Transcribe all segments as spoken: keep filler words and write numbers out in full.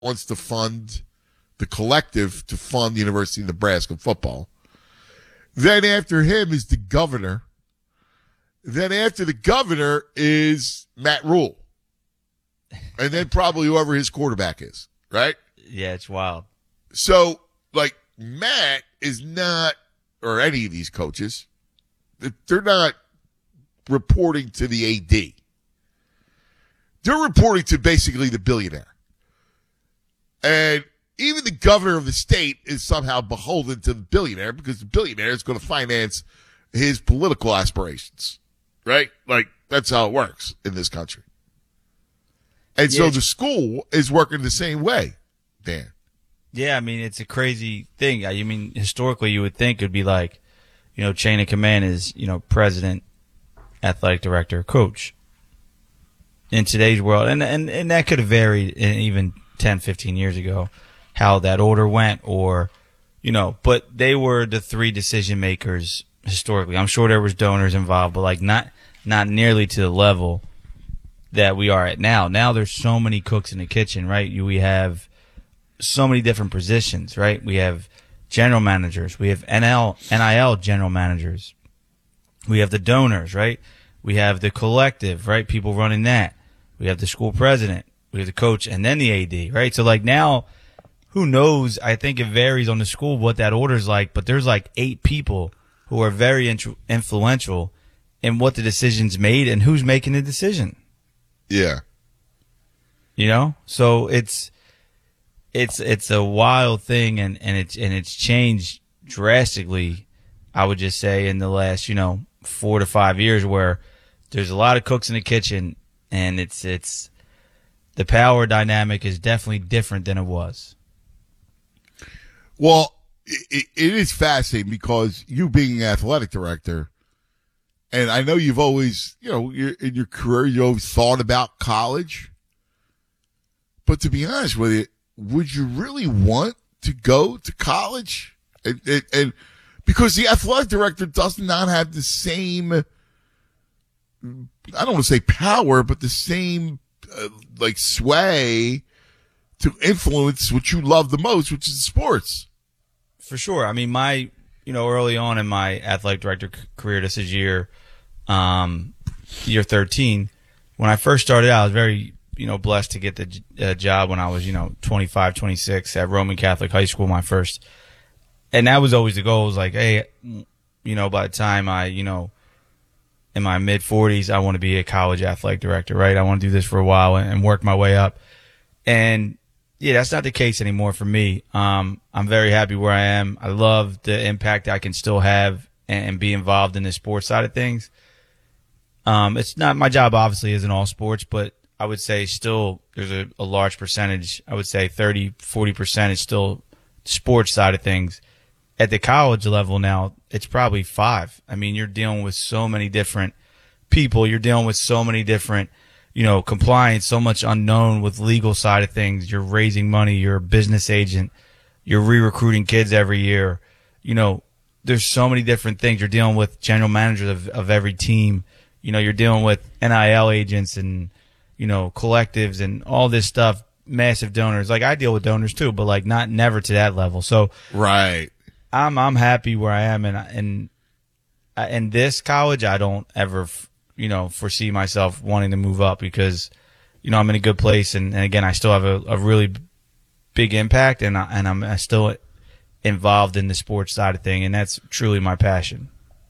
wants to fund the collective to fund the University of Nebraska football. Then after him is the governor. Then after the governor is Matt Rule. And then probably whoever his quarterback is, right? Yeah, it's wild. So, like, Matt is not, or any of these coaches, they're not reporting to the A D. They're reporting to basically the billionaire. And even the governor of the state is somehow beholden to the billionaire because the billionaire is going to finance his political aspirations, right? Like, that's how it works in this country. And so yeah. the school is working the same way, Dan. Yeah, I mean, it's a crazy thing. I mean, historically, you would think it would be like, you know, chain of command is, you know, president, athletic director, coach. In today's world, and, and, and that could have varied in even ten, fifteen years ago, how that order went, or, you know, but they were the three decision makers historically. I'm sure there was donors involved, but like not not nearly to the level that we are at now. Now there's so many cooks in the kitchen, right? You, we have so many different positions, right? We have general managers. We have N L, N I L general managers. We have the donors, right? We have the collective, right? People running that. We have the school president. We have the coach and then the A D, right? So like now, who knows? I think it varies on the school what that order is like, but there's like eight people who are very int- influential in what the decision's made and who's making the decision. Yeah. You know? So it's it's it's a wild thing, and, and it's and it's changed drastically, I would just say, in the last, you know, four to five years, where there's a lot of cooks in the kitchen, and it's it's the power dynamic is definitely different than it was. Well, it, it is fascinating because you being an athletic director, and I know you've always, you know, you're, in your career, you always thought about college. But to be honest with you, would you really want to go to college? And, and, and because the athletic director does not have the same, I don't want to say power, but the same, uh, like, sway to influence what you love the most, which is sports. For sure. I mean, my, you know, early on in my athletic director c- career, this is year, um, year thirteen. When I first started out, I was very, you know, blessed to get the uh, job when I was, you know, twenty-five, twenty-six at Roman Catholic High School, my first. And that was always the goal. It was like, hey, you know, by the time I, you know, in my mid forties, I want to be a college athletic director, right? I want to do this for a while and, and work my way up. And yeah, that's not the case anymore for me. Um, I'm very happy where I am. I love the impact I can still have and, and be involved in the sports side of things. Um, it's not, my job obviously isn't all sports, but I would say still there's a, a large percentage. I would say thirty, forty percent is still sports side of things. At the college level now, it's probably five. I mean, you're dealing with so many different people. You're dealing with so many different, you know, compliance, so much unknown with legal side of things. You're raising money. You're a business agent. You're re-recruiting kids every year. You know, there's so many different things. You're dealing with general managers of, of every team. You know, you're dealing with N I L agents and, you know, collectives and all this stuff, massive donors. Like, I deal with donors too, but like not never to that level. So right. I'm, I'm happy where I am. And, and in this college, I don't ever, you know, foresee myself wanting to move up because, you know, I'm in a good place. And, and again, I still have a, a really big impact, and I, and I'm still involved in the sports side of thing. And that's truly my passion.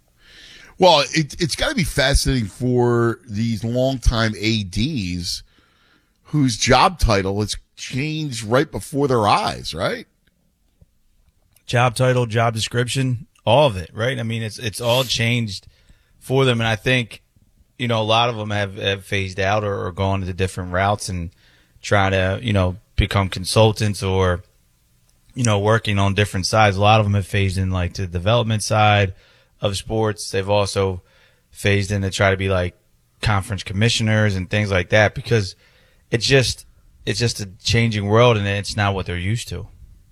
Well, it, it's got to be fascinating for these longtime A Ds whose job title has changed right before their eyes, right? Job title, job description, all of it, right? I mean, it's it's all changed for them, and I think, you know, a lot of them have, have phased out or, or gone into different routes and trying to, you know, become consultants or, you know, working on different sides. A lot of them have phased in like to the development side of sports. They've also phased in to try to be like conference commissioners and things like that because it's just it's just a changing world, and it's not what they're used to.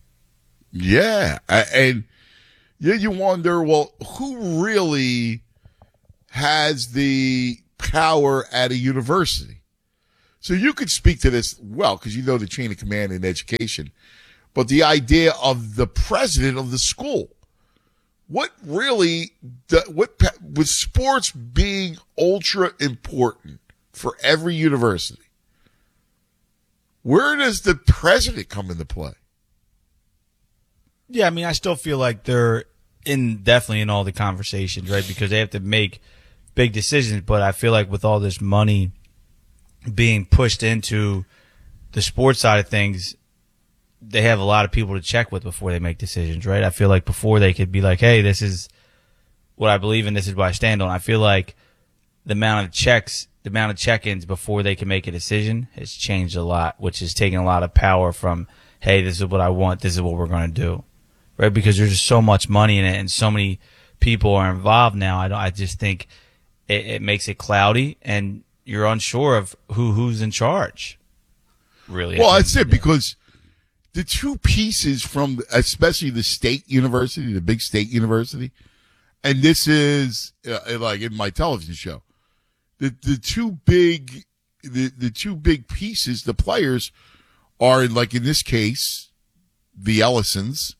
Yeah, and yeah, you wonder, well, who really has the power at a university? So you could speak to this well because you know the chain of command in education. But the idea of the president of the school, what really, what with sports being ultra important for every university, where does the president come into play? Yeah, I mean, I still feel like they're in definitely in all the conversations, right? Because they have to make big decisions. But I feel like with all this money being pushed into the sports side of things, they have a lot of people to check with before they make decisions, right? I feel like before they could be like, hey, this is what I believe in, this is what I stand on. I feel like the amount of checks, the amount of check-ins before they can make a decision has changed a lot, which is taking a lot of power from, hey, this is what I want, this is what we're going to do, right? Because there's just so much money in it and so many people are involved now. I, don't, I just think it, it makes it cloudy and you're unsure of who who's in charge, really. Well, that's it, because the two pieces from, especially the state university, the big state university, and this is uh, like in my television show, the the two big the the two big pieces, the players are like in this case, the Ellisons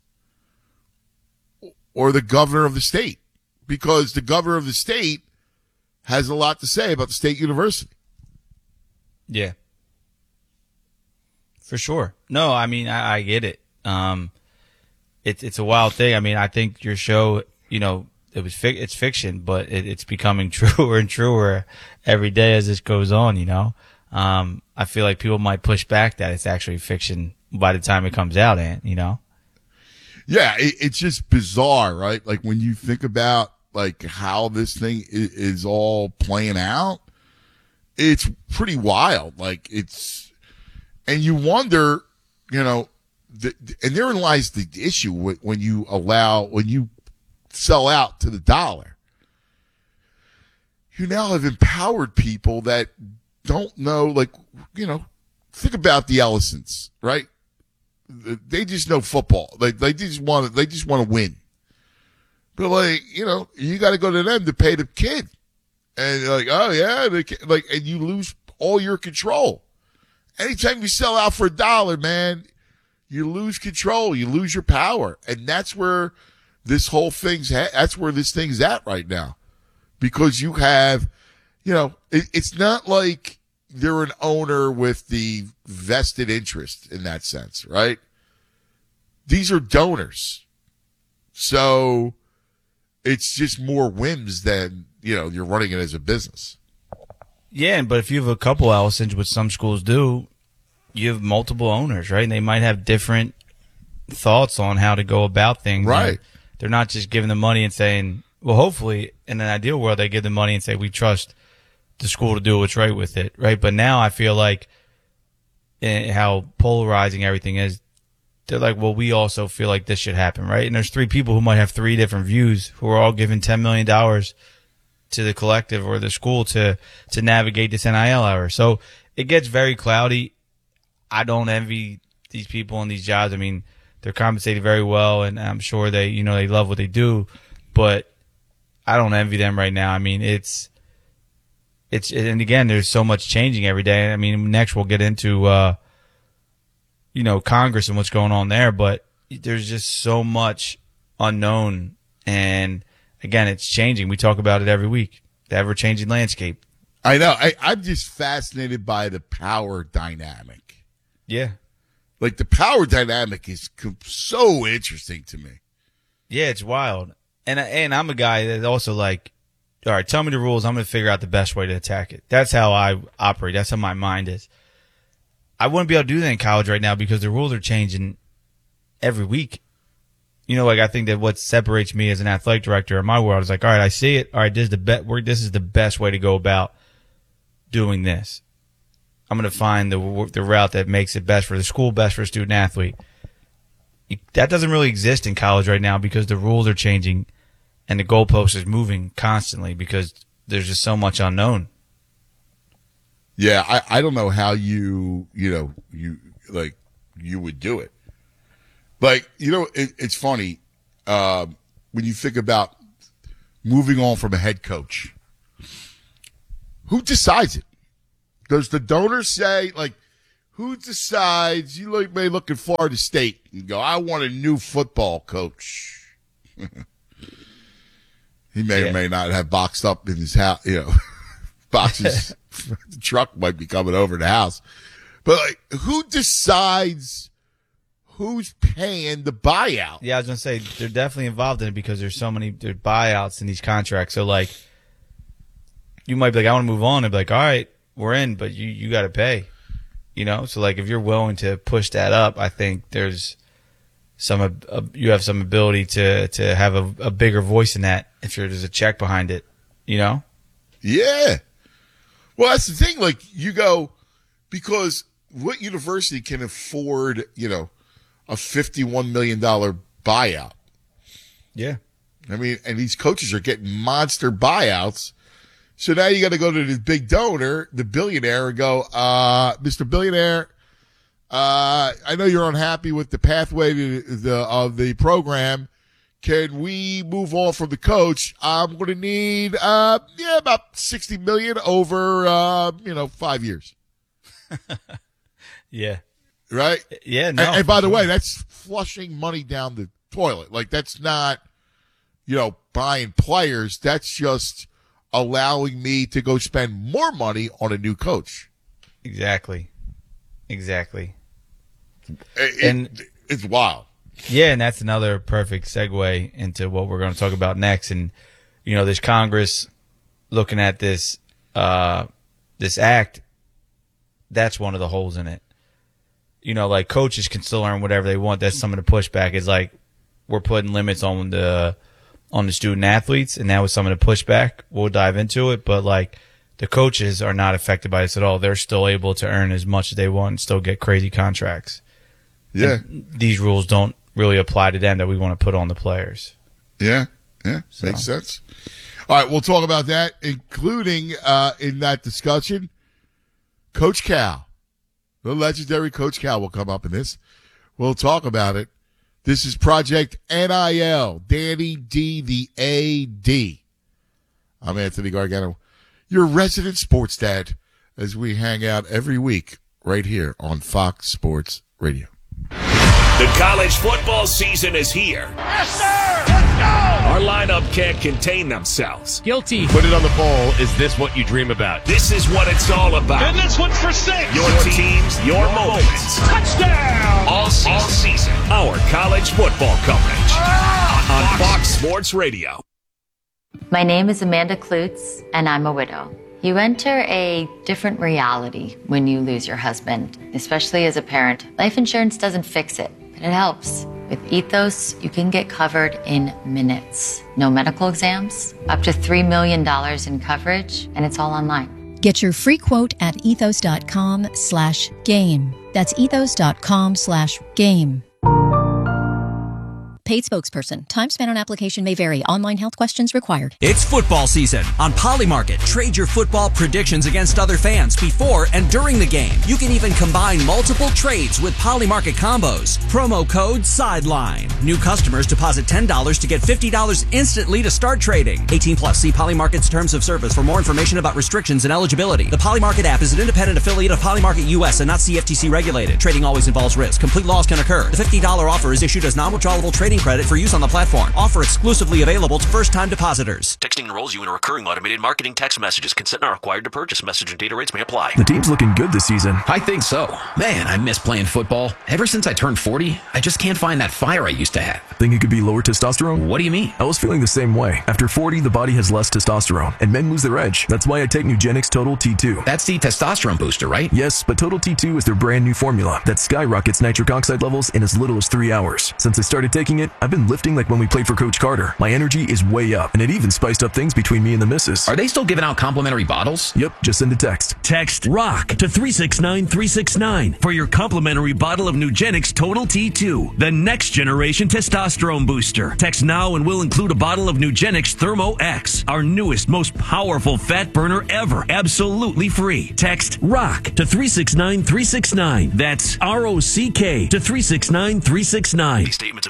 or the governor of the state, because the governor of the state has a lot to say about the state university. Yeah. For sure. No, I mean, I, I get it. Um, it's it's a wild thing. I mean, I think your show, you know, it was fic- it's fiction, but it, it's becoming truer and truer every day as this goes on, you know. Um, I feel like people might push back that it's actually fiction by the time it comes out, and you know. Yeah, it, it's just bizarre, right? Like when you think about like how this thing is, is all playing out, it's pretty wild. Like it's, and you wonder, you know, the, and therein lies the issue when you allow, when you sell out to the dollar. You now have empowered people that don't know, like, you know, think about the Ellisons, right? They just know football. They, they just want to, they just want to win. But like, you know, you got to go to them to pay the kid. And you're like, oh yeah, the kid, like, and you lose all your control. Anytime you sell out for a dollar, man, you lose control. You lose your power. And that's where this whole thing's, ha- that's where this thing's at right now. Because you have, you know, it, it's not like they're an owner with the vested interest in that sense, right? These are donors. So it's just more whims than, you know, you're running it as a business. Yeah, but if you have a couple Ellisons, which some schools do, you have multiple owners, right? And they might have different thoughts on how to go about things. Right. And they're not just giving the money and saying, well, hopefully in an ideal world, they give the money and say, we trust the school to do what's right with it, right? But now I feel like eh, how polarizing everything is, they're like, well, we also feel like this should happen, right? And there's three people who might have three different views who are all giving ten million dollars to the collective or the school to, to navigate this N I L era. So it gets very cloudy. I don't envy these people in these jobs. I mean, they're compensated very well, and I'm sure they, you know, they love what they do, but I don't envy them right now. I mean, it's, it's, and again, there's so much changing every day. I mean, next we'll get into, uh, you know, Congress and what's going on there, but there's just so much unknown. And again, it's changing. We talk about it every week, the ever changing landscape. I know. I, I'm just fascinated by the power dynamic. Yeah. Like the power dynamic is so interesting to me. Yeah, it's wild. And, and I'm a guy that also like, all right, tell me the rules. I'm going to figure out the best way to attack it. That's how I operate. That's how my mind is. I wouldn't be able to do that in college right now because the rules are changing every week. You know, like I think that what separates me as an athletic director in my world is like, all right, I see it. All right, this is the be- this is the best way to go about doing this. I'm going to find the the route that makes it best for the school, best for a student athlete. That doesn't really exist in college right now because the rules are changing and the goalpost is moving constantly because there's just so much unknown. Yeah, I, I don't know how you, you know, you, like, you would do it. Like, you know, it, it's funny, uh, when you think about moving on from a head coach. Who decides it? Does the donor say, like, who decides, you look, may look at Florida State and go, I want a new football coach. He may Yeah. or may not have boxed up in his house, you know, boxes. The truck might be coming over the house. But, like, who decides who's paying the buyout? Yeah, I was gonna say they're definitely involved in it because there's so many there's buyouts in these contracts. So like, you might be like, I want to move on, and be like, all right, we're in, but you you got to pay, you know. So like, if you're willing to push that up, I think there's some uh, you have some ability to to have a, a bigger voice in that if there's a check behind it, you know. Yeah. Well, that's the thing. Like, you go, because what university can afford, you know, a fifty-one million dollars buyout? Yeah. I mean, and these coaches are getting monster buyouts. So now you got to go to the big donor, the billionaire, and go, uh, Mister Billionaire, uh, I know you're unhappy with the pathway to the, of the program. Can we move on from the coach? I'm going to need, uh, yeah, about sixty million over, uh, you know, five years. Yeah. Right? Yeah. No. and, and by for the sure. way, that's flushing money down the toilet. Like, that's not, you know, buying players. That's just allowing me to go spend more money on a new coach. Exactly. Exactly. It, And- it, it's wild. Yeah, and that's another perfect segue into what we're going to talk about next. And you know, this Congress looking at this uh, this act, that's one of the holes in it. You know, like, coaches can still earn whatever they want. That's some of the pushback. Is like, we're putting limits on the on the student athletes, and that was some of the pushback. We'll dive into it, but like, the coaches are not affected by this at all. They're still able to earn as much as they want and still get crazy contracts. Yeah. And these rules don't really apply to them that we want to put on the players. Yeah. Yeah. So. Makes sense. All right. We'll talk about that, including uh, in that discussion, Coach Cal. The legendary Coach Cal will come up in this. We'll talk about it. This is Project N I L. Danny D, the A D. I'm Anthony Gargano, your resident sports dad, as we hang out every week right here on Fox Sports Radio. The college football season is here. Yes, sir! Let's go! Our lineup can't contain themselves. Guilty. Put it on the bowl. Is this what you dream about? This is what it's all about. And this one's for six! Your teams, your moments. Touchdown! All season. All season. Our college football coverage on Fox Sports Radio. My name is Amanda Klutz, and I'm a widow. You enter a different reality when you lose your husband, especially as a parent. Life insurance doesn't fix it, but it helps. With Ethos, you can get covered in minutes. No medical exams, up to three million dollars in coverage, and it's all online. Get your free quote at ethos.com slash game. That's ethos.com slash game. Paid spokesperson. Time spent on application may vary. Online health questions required. It's football season. On Polymarket, trade your football predictions against other fans before and during the game. You can even combine multiple trades with Polymarket combos. Promo code SIDELINE. New customers deposit ten dollars to get fifty dollars instantly to start trading. eighteen plus. See Polymarket's terms of service for more information about restrictions and eligibility. The Polymarket app is an independent affiliate of Polymarket U S and not C F T C regulated. Trading always involves risk. Complete loss can occur. The fifty dollars offer is issued as non-withdrawable trading credit for use on the platform. Offer exclusively available to first-time depositors. Texting enrolls you in a recurring automated marketing text messages. Consent not required to purchase. Message and data rates may apply. The team's looking good this season. I think so. Man, I miss playing football. Ever since I turned forty, I just can't find that fire I used to have. Think it could be lower testosterone? What do you mean? I was feeling the same way. After forty, the body has less testosterone, and men lose their edge. That's why I take Nugenix Total T two. That's the testosterone booster, right? Yes, but Total T two is their brand new formula that skyrockets nitric oxide levels in as little as three hours. Since I started taking it, I've been lifting like when we played for Coach Carter. My energy is way up, and it even spiced up things between me and the missus. Are they still giving out complimentary bottles? Yep, just send a text. Text ROCK to three six nine three six nine for your complimentary bottle of Nugenix Total T two, the next generation testosterone booster. Text now and we'll include a bottle of Nugenix Thermo X, our newest, most powerful fat burner ever, absolutely free. Text ROCK to three six nine three six nine. That's R O C K to three six nine three six nine. These statements have not been evaluated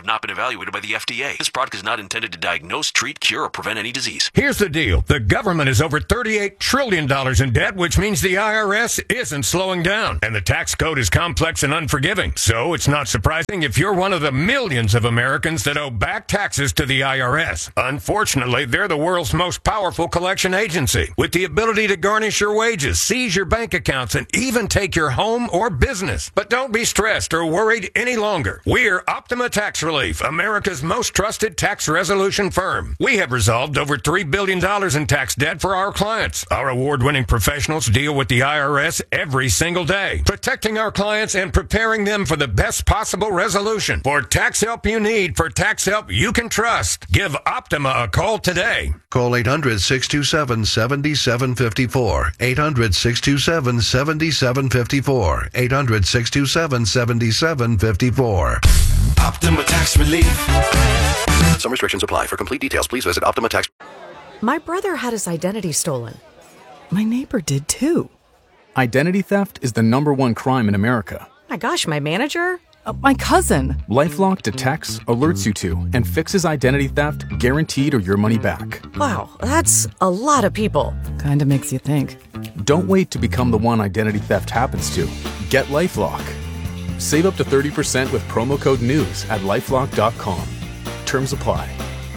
evaluated by the F D A. This product is not intended to diagnose, treat, cure, or prevent any disease. Here's the deal. The government is over thirty-eight trillion dollars in debt, which means the I R S isn't slowing down. And the tax code is complex and unforgiving. So it's not surprising if you're one of the millions of Americans that owe back taxes to the I R S. Unfortunately, they're the world's most powerful collection agency, with the ability to garnish your wages, seize your bank accounts, and even take your home or business. But don't be stressed or worried any longer. We're Optima Tax Relief, America's most trusted tax resolution firm. We have resolved over three billion dollars in tax debt for our clients. Our award-winning professionals deal with the I R S every single day, protecting our clients and preparing them for the best possible resolution. For tax help you need, for tax help you can trust, give Optima a call today. Call eight hundred, six two seven, seven seven five four. eight hundred, six two seven, seven seven five four. eight hundred, six two seven, seven seven five four. Optima Tax Relief. Some restrictions apply. For complete details, please visit Optima Tax. My brother had his identity stolen. My neighbor did too. Identity theft is the number one crime in America. My gosh, my manager? Uh, my cousin. LifeLock detects, alerts you to, and fixes identity theft guaranteed or your money back. Wow, that's a lot of people. Kinda makes you think. Don't wait to become the one identity theft happens to. Get LifeLock. Save up to thirty percent with promo code NEWS at lifelock dot com. Terms apply.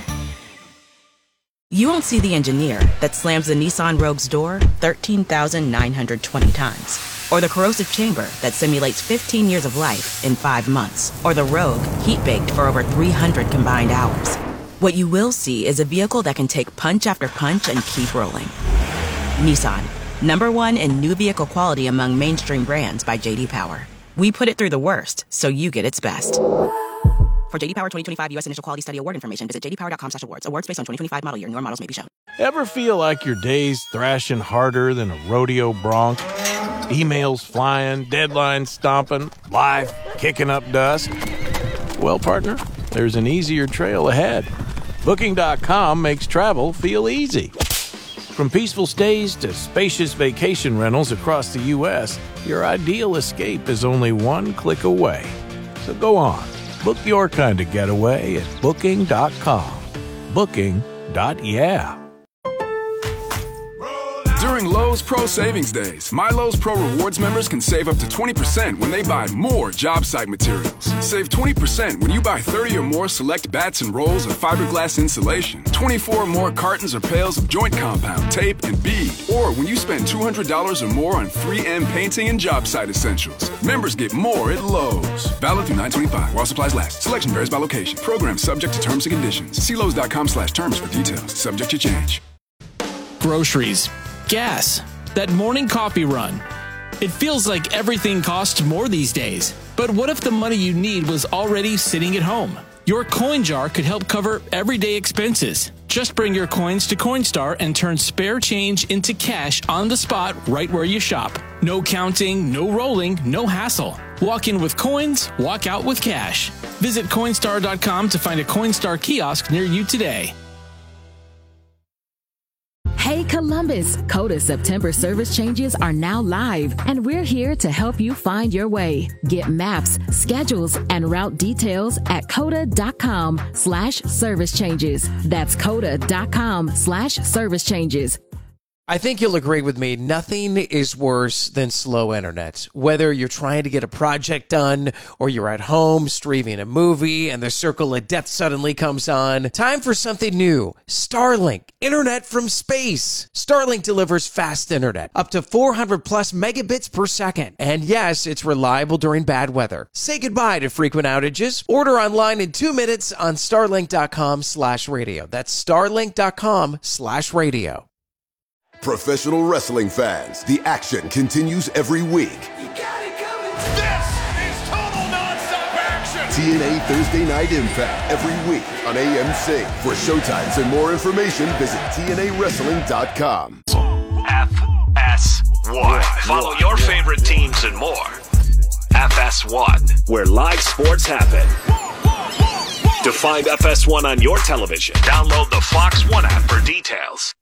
You won't see the engineer that slams the Nissan Rogue's door thirteen thousand nine hundred twenty times. Or the corrosive chamber that simulates fifteen years of life in five months. Or the Rogue heat-baked for over three hundred combined hours. What you will see is a vehicle that can take punch after punch and keep rolling. Nissan, number one in new vehicle quality among mainstream brands by J D Power. We put it through the worst, so you get its best. For J D Power twenty twenty-five U S Initial Quality Study Award information, visit j d power dot com slash awards. Awards based on twenty twenty-five model year. Newer models may be shown. Ever feel like your day's thrashing harder than a rodeo bronc? Emails flying, deadlines stomping, life kicking up dust? Well, partner, there's an easier trail ahead. Booking dot com makes travel feel easy. From peaceful stays to spacious vacation rentals across the U S, your ideal escape is only one click away. So go on, book your kind of getaway at booking dot com. Booking. Yeah. During Lowe's Pro Savings Days, My Lowe's Pro Rewards members can save up to twenty percent when they buy more job site materials. Save twenty percent when you buy thirty or more select bats and rolls of fiberglass insulation, twenty-four or more cartons or pails of joint compound, tape, and bead, or when you spend two hundred dollars or more on three M painting and job site essentials. Members get more at Lowe's. Valid through nine twenty-five while supplies last. Selection varies by location. Program subject to terms and conditions. See Lowe's dot com slash terms for details. Subject to change. Groceries. Gas, that morning coffee run. It feels like everything costs more these days. But what if the money you need was already sitting at home? Your coin jar could help cover everyday expenses. Just bring your coins to Coinstar and turn spare change into cash on the spot right where you shop. No counting, no rolling, no hassle. Walk in with coins, walk out with cash. Visit Coinstar dot com to find a Coinstar kiosk near you today. Hey Columbus, Coda September service changes are now live, and we're here to help you find your way. Get maps, schedules, and route details at coda dot com slash service changes. That's coda dot com slash service changes. I think you'll agree with me, nothing is worse than slow internet. Whether you're trying to get a project done or you're at home streaming a movie and the circle of death suddenly comes on, time for something new. Starlink, internet from space. Starlink delivers fast internet, up to four hundred plus megabits per second. And yes, it's reliable during bad weather. Say goodbye to frequent outages. Order online in two minutes on starlink dot com slash radio. That's starlink dot com slash radio. Professional wrestling fans, the action continues every week. You got it coming. This is total nonstop action. T N A Thursday Night Impact every week on A M C. For showtimes and more information, visit T N A wrestling dot com. F S one. Follow your favorite teams and more. F S one, where live sports happen. To find F S one on your television, download the Fox One app for details.